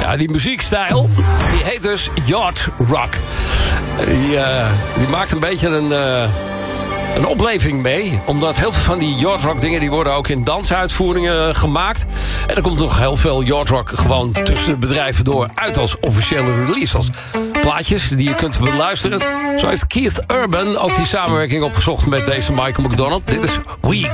Ja, die muziekstijl, die heet dus yacht rock. Die maakt een beetje een opleving mee. Omdat heel veel van die yacht rock dingen, die worden ook in dansuitvoeringen gemaakt. En er komt nog heel veel yacht rock gewoon tussen de bedrijven door uit als officiële release. Als plaatjes die je kunt beluisteren. Zo heeft Keith Urban ook die samenwerking opgezocht met deze Michael McDonald. Dit is We